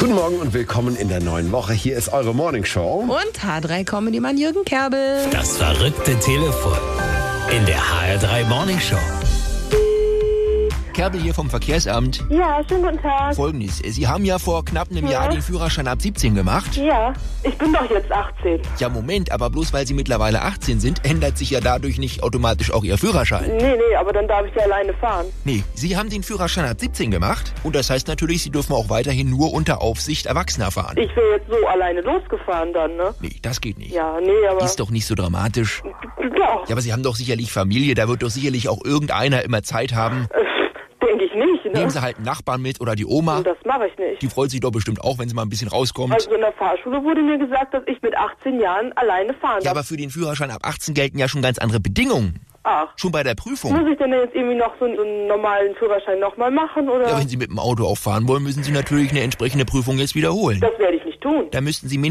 Guten Morgen und willkommen in der neuen Woche. Hier ist eure Morning Show. Und H3-Comedy-Mann Jürgen Kerbel. Das verrückte Telefon in der HR3 Morning Show. Kerbel hier vom Verkehrsamt. Ja, schönen guten Tag. Folgendes, Sie haben ja vor knapp einem Jahr den Führerschein ab 17 gemacht. Ja, ich bin doch jetzt 18. Ja, Moment, aber bloß weil Sie mittlerweile 18 sind, ändert sich ja dadurch nicht automatisch auch Ihr Führerschein. Nee, aber dann darf ich ja alleine fahren. Nee, Sie haben den Führerschein ab 17 gemacht und das heißt natürlich, Sie dürfen auch weiterhin nur unter Aufsicht Erwachsener fahren. Ich wäre jetzt so alleine losgefahren dann, ne? Nee, das geht nicht. Ja, nee, aber... Ist doch nicht so dramatisch. Ja, Ja, aber Sie haben doch sicherlich Familie, da wird doch sicherlich auch irgendeiner immer Zeit haben. denke ich nicht, ne? Nehmen Sie halt einen Nachbarn mit oder die Oma. Das mache ich nicht. Die freut sich doch bestimmt auch, wenn sie mal ein bisschen rauskommt. Also in der Fahrschule wurde mir gesagt, dass ich mit 18 Jahren alleine fahren Ja, darf. aber für den Führerschein ab 18 gelten ja schon ganz andere Bedingungen. Ach, Schon bei der Prüfung. muss ich denn jetzt irgendwie noch so einen normalen Führerschein nochmal machen, oder? Ja, wenn Sie mit dem Auto auch fahren wollen, müssen Sie natürlich eine entsprechende Prüfung jetzt wiederholen. Das werde ich nicht tun. Da müssten Sie